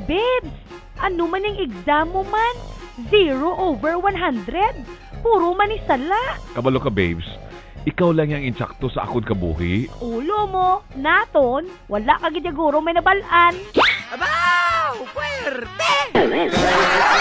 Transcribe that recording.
babes, ano man yung exam mo man? 0/100? Puro manisala. Kabalo ka, babes. Ikaw lang yung insakto sa akong kabuhi. Ulo mo, naton, wala ka gidaguro may nabalaan. Abaw! Puwerte!